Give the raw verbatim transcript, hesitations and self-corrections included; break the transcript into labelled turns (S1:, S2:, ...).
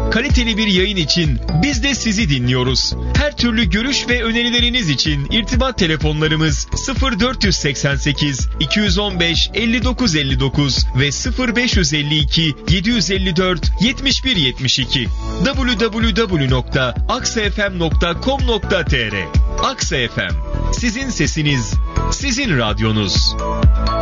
S1: Kaliteli bir yayın için biz de sizi dinliyoruz. Her türlü görüş ve önerileriniz için irtibat telefonlarımız sıfır dört seksen sekiz iki yüz on beş elli dokuz elli dokuz ve sıfır beş elli iki yedi yüz elli dört yetmiş bir yetmiş iki. double-u double-u double-u nokta aksa f m nokta com nokta t r. Aksa F M. Sizin sesiniz, sizin radyonuz.